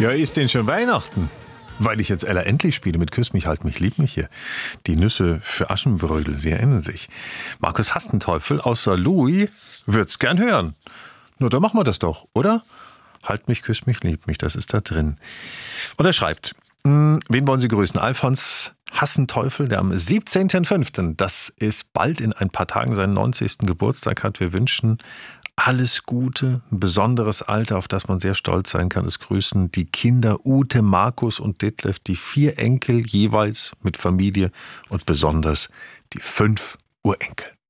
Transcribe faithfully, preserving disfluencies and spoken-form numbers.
Ja, ist denn schon Weihnachten? Weil ich jetzt Ella endlich spiele mit Küss mich, halt mich, lieb mich hier. Die Nüsse für Aschenbrödel, sie erinnern sich. Markus Hastenteufel aus Saarlouis wird's gern hören. Nur dann machen wir das doch, oder? Halt mich, küss mich, lieb mich, das ist da drin. Und er schreibt, mh, wen wollen Sie grüßen? Alfons Hastenteufel, der am siebzehnten fünften, das ist bald in ein paar Tagen seinen neunzigsten Geburtstag hat. Wir wünschen alles Gute, ein besonderes Alter, auf das man sehr stolz sein kann. Es grüßen die Kinder Ute, Markus und Detlef, die vier Enkel jeweils mit Familie und besonders die fünf Urenkel.